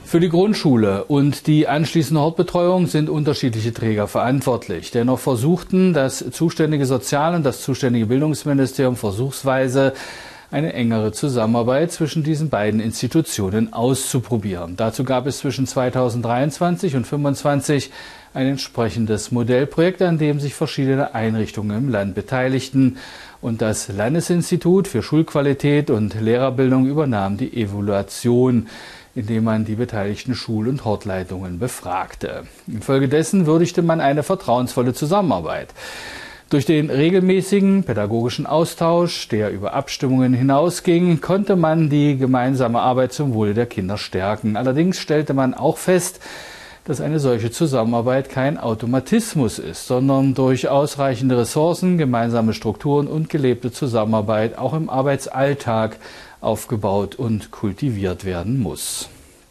Für die Grundschule und die anschließende Hortbetreuung sind unterschiedliche Träger verantwortlich. Dennoch versuchten das zuständige Sozial- und das zuständige Bildungsministerium versuchsweise eine engere Zusammenarbeit zwischen diesen beiden Institutionen auszuprobieren. Dazu gab es zwischen 2023 und 2025 ein entsprechendes Modellprojekt, an dem sich verschiedene Einrichtungen im Land beteiligten. Und das Landesinstitut für Schulqualität und Lehrerbildung übernahm die Evaluation, indem man die beteiligten Schul- und Hortleitungen befragte. Infolgedessen würdigte man eine vertrauensvolle Zusammenarbeit. Durch den regelmäßigen pädagogischen Austausch, der über Abstimmungen hinausging, konnte man die gemeinsame Arbeit zum Wohle der Kinder stärken. Allerdings stellte man auch fest, dass eine solche Zusammenarbeit kein Automatismus ist, sondern durch ausreichende Ressourcen, gemeinsame Strukturen und gelebte Zusammenarbeit auch im Arbeitsalltag aufgebaut und kultiviert werden muss.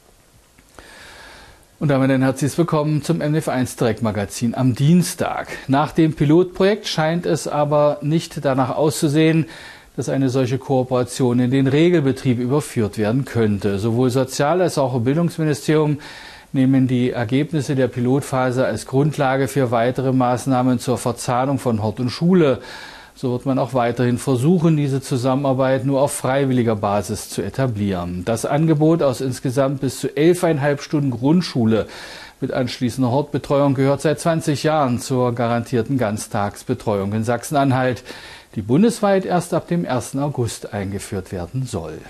Und damit ein herzliches Willkommen zum MDF1 Direktmagazin am Dienstag. Nach dem Pilotprojekt scheint es aber nicht danach auszusehen, dass eine solche Kooperation in den Regelbetrieb überführt werden könnte. Sowohl Sozial- als auch Bildungsministerium nehmen die Ergebnisse der Pilotphase als Grundlage für weitere Maßnahmen zur Verzahnung von Hort und Schule. So wird man auch weiterhin versuchen, diese Zusammenarbeit nur auf freiwilliger Basis zu etablieren. Das Angebot aus insgesamt bis zu 11,5 Stunden Grundschule mit anschließender Hortbetreuung gehört seit 20 Jahren zur garantierten Ganztagsbetreuung in Sachsen-Anhalt, die bundesweit erst ab dem 1. August eingeführt werden soll.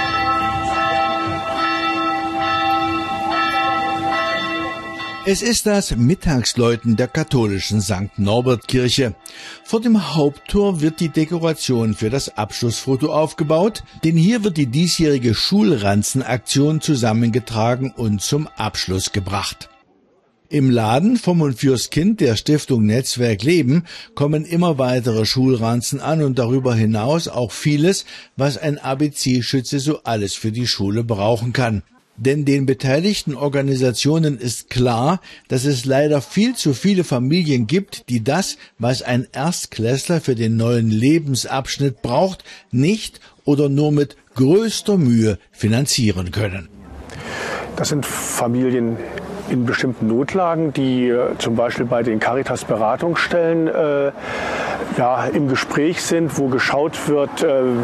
Es ist das Mittagsläuten der katholischen St. Norbert-Kirche. Vor dem Haupttor wird die Dekoration für das Abschlussfoto aufgebaut, denn hier wird die diesjährige Schulranzenaktion zusammengetragen und zum Abschluss gebracht. Im Laden vom und fürs Kind der Stiftung Netzwerk Leben kommen immer weitere Schulranzen an und darüber hinaus auch vieles, was ein ABC-Schütze so alles für die Schule brauchen kann. Denn den beteiligten Organisationen ist klar, dass es leider viel zu viele Familien gibt, die das, was ein Erstklässler für den neuen Lebensabschnitt braucht, nicht oder nur mit größter Mühe finanzieren können. Das sind Familien in bestimmten Notlagen, die zum Beispiel bei den Caritas-Beratungsstellen im Gespräch sind, wo geschaut wird,